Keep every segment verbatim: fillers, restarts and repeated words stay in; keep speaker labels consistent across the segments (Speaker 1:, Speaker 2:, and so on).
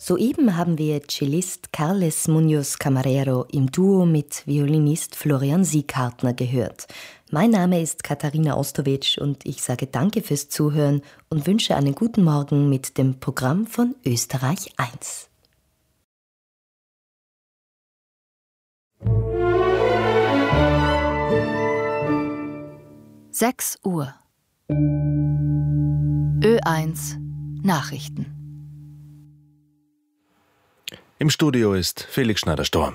Speaker 1: Soeben haben wir Cellist Carles Muñoz Camarero im Duo mit Violinist Florian Sieghartner gehört. Mein Name ist Katharina Ostowitsch und ich sage danke fürs Zuhören und wünsche einen guten Morgen mit dem Programm von Österreich eins.
Speaker 2: sechs Uhr. Ö eins Nachrichten.
Speaker 3: Im Studio ist Felix Schneider-Storm.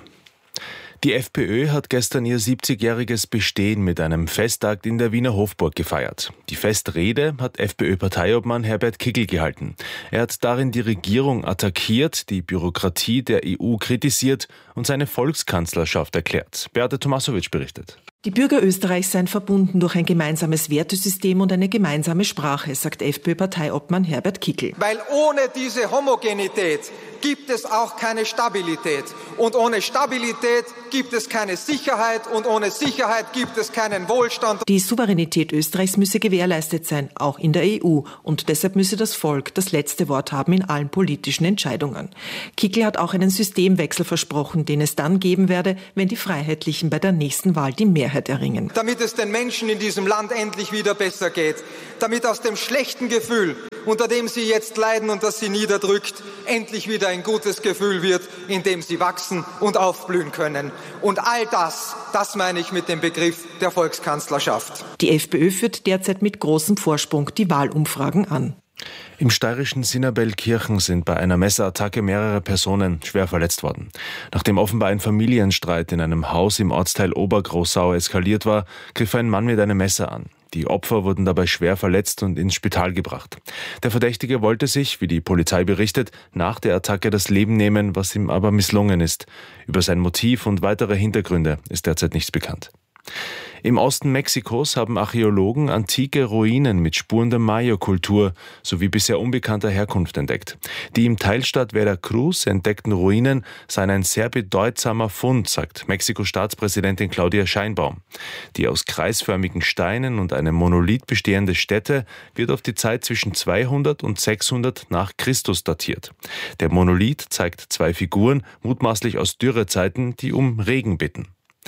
Speaker 3: Die FPÖ hat gestern ihr siebzigjähriges Bestehen mit einem Festakt in der Wiener Hofburg gefeiert. Die Festrede hat FPÖ-Parteiobmann Herbert Kickl gehalten. Er hat darin die Regierung attackiert, die Bürokratie der E U kritisiert und seine Volkskanzlerschaft erklärt. Beate Tomasowitsch berichtet.
Speaker 4: Die Bürger Österreichs seien verbunden durch ein gemeinsames Wertesystem und eine gemeinsame Sprache, sagt FPÖ-Parteiobmann Herbert Kickl.
Speaker 5: Weil ohne diese Homogenität gibt es auch keine Stabilität. Und ohne Stabilität gibt es keine Sicherheit und ohne Sicherheit gibt es keinen Wohlstand.
Speaker 4: Die Souveränität Österreichs müsse gewährleistet sein, auch in der E U. Und deshalb müsse das Volk das letzte Wort haben in allen politischen Entscheidungen. Kickl hat auch einen Systemwechsel versprochen, den es dann geben werde, wenn die Freiheitlichen bei der nächsten Wahl die Mehrheit erringen.
Speaker 5: Damit es den Menschen in diesem Land endlich wieder besser geht. Damit aus dem schlechten Gefühl, unter dem sie jetzt leiden und das sie niederdrückt, endlich wieder ein gutes Gefühl wird, in dem sie wachsen und aufblühen können. Und all das, das meine ich mit dem Begriff der Volkskanzlerschaft.
Speaker 4: Die FPÖ führt derzeit mit großem Vorsprung die Wahlumfragen an.
Speaker 3: Im steirischen Sinnerbellkirchen sind bei einer Messerattacke mehrere Personen schwer verletzt worden. Nachdem offenbar ein Familienstreit in einem Haus im Ortsteil Obergroßau eskaliert war, griff ein Mann mit einem Messer an. Die Opfer wurden dabei schwer verletzt und ins Spital gebracht. Der Verdächtige wollte sich, wie die Polizei berichtet, nach der Attacke das Leben nehmen, was ihm aber misslungen ist. Über sein Motiv und weitere Hintergründe ist derzeit nichts bekannt. Im Osten Mexikos haben Archäologen antike Ruinen mit Spuren der Maya-Kultur sowie bisher unbekannter Herkunft entdeckt. Die im Teilstaat Veracruz entdeckten Ruinen seien ein sehr bedeutsamer Fund, sagt Mexiko-Staatspräsidentin Claudia Scheinbaum. Die aus kreisförmigen Steinen und einem Monolith bestehende Stätte wird auf die Zeit zwischen zweihundert und sechshundert nach Christus datiert. Der Monolith zeigt zwei Figuren, mutmaßlich aus Dürrezeiten, die um Regen bitten.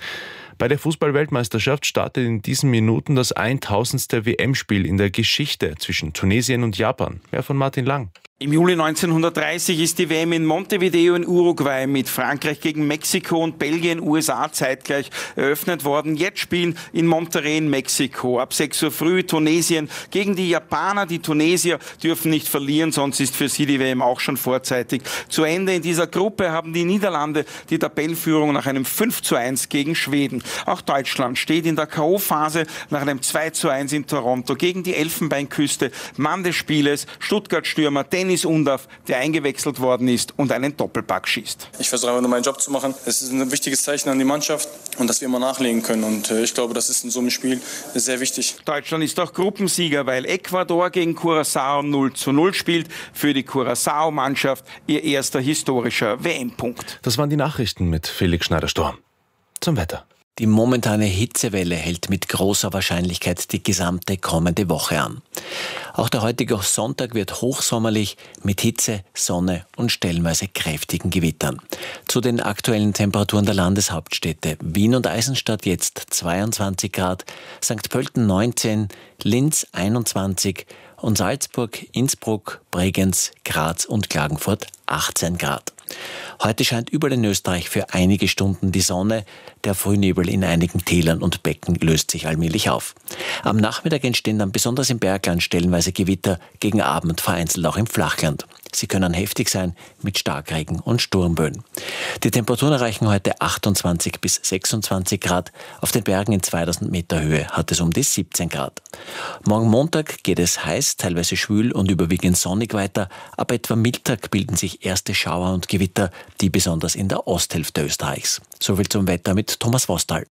Speaker 3: Bei der Fußball-Weltmeisterschaft startet in diesen Minuten das tausendste W M-Spiel in der Geschichte zwischen Tunesien und Japan. Mehr von Martin Lang.
Speaker 6: Im Juli neunzehnhundertdreißig ist die W M in Montevideo in Uruguay mit Frankreich gegen Mexiko und Belgien, U S A zeitgleich eröffnet worden. Jetzt spielen in Monterrey in Mexiko ab sechs Uhr früh Tunesien gegen die Japaner. Die Tunesier dürfen nicht verlieren, sonst ist für sie die W M auch schon vorzeitig zu Ende. In dieser Gruppe haben die Niederlande die Tabellenführung nach einem fünf zu eins gegen Schweden. Auch Deutschland steht in der K O-Phase nach einem zwei zu eins in Toronto gegen die Elfenbeinküste. Mann des Spieles, Stuttgart-Stürmer Dennis Undav, der eingewechselt worden ist und einen Doppelpack schießt.
Speaker 7: Ich versuche einfach nur meinen Job zu machen. Es ist ein wichtiges Zeichen an die Mannschaft und dass wir immer nachlegen können. Und ich glaube, das ist in so einem Spiel sehr wichtig.
Speaker 6: Deutschland ist auch Gruppensieger, weil Ecuador gegen Curaçao null zu null spielt. Für die Curaçao-Mannschaft ihr erster historischer W M-Punkt.
Speaker 3: Das waren die Nachrichten mit Felix Schneider-Storm. Zum Wetter.
Speaker 8: Die momentane Hitzewelle hält mit großer Wahrscheinlichkeit die gesamte kommende Woche an. Auch der heutige Sonntag wird hochsommerlich mit Hitze, Sonne und stellenweise kräftigen Gewittern. Zu den aktuellen Temperaturen der Landeshauptstädte: Wien und Eisenstadt jetzt zweiundzwanzig Grad, Sankt Pölten neunzehn, Linz einundzwanzig und Salzburg, Innsbruck, Bregenz, Graz und Klagenfurt achtzehn Grad. Heute scheint überall in Österreich für einige Stunden die Sonne. Der Frühnebel in einigen Tälern und Becken löst sich allmählich auf. Am Nachmittag entstehen dann besonders im Bergland stellenweise Gewitter, gegen Abend vereinzelt auch im Flachland. Sie können heftig sein mit Starkregen und Sturmböen. Die Temperaturen erreichen heute achtundzwanzig bis sechsundzwanzig Grad. Auf den Bergen in zweitausend Meter Höhe hat es um die siebzehn Grad. Morgen Montag geht es heiß, teilweise schwül und überwiegend sonnig weiter. Ab etwa Mittag bilden sich erste Schauer und Gewitter, die besonders in der Osthälfte Österreichs. Soviel zum Wetter mit Thomas Vostal.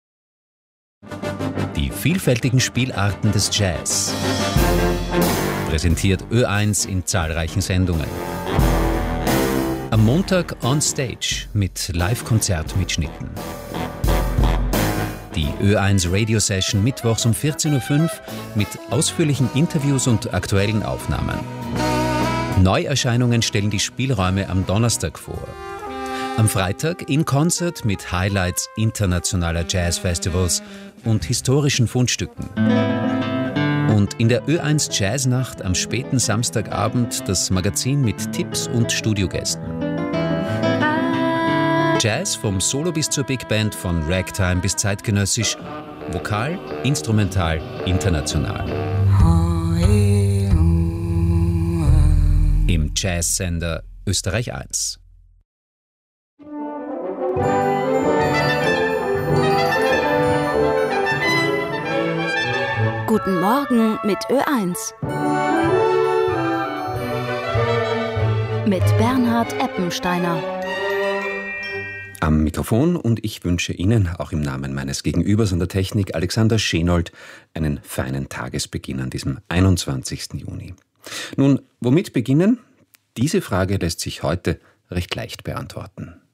Speaker 9: Die vielfältigen Spielarten des Jazz. Präsentiert Ö eins in zahlreichen Sendungen. Am Montag on Stage mit Live-Konzertmitschnitten. Die Ö eins Radio Session mittwochs um vierzehn Uhr fünf mit ausführlichen Interviews und aktuellen Aufnahmen. Neuerscheinungen stellen die Spielräume am Donnerstag vor. Am Freitag in Konzert mit Highlights internationaler Jazzfestivals und historischen Fundstücken. Und in der Ö eins Jazznacht am späten Samstagabend das Magazin mit Tipps und Studiogästen. Jazz vom Solo bis zur Big Band, von Ragtime bis zeitgenössisch, vokal, instrumental, international. Im Jazzsender Österreich eins.
Speaker 10: Guten Morgen mit Ö eins. Mit Bernhard Eppensteiner.
Speaker 11: Am Mikrofon, und ich wünsche Ihnen, auch im Namen meines Gegenübers an der Technik, Alexander Schenold, einen feinen Tagesbeginn an diesem einundzwanzigsten Juni. Nun, womit beginnen? Diese Frage lässt sich heute recht leicht beantworten.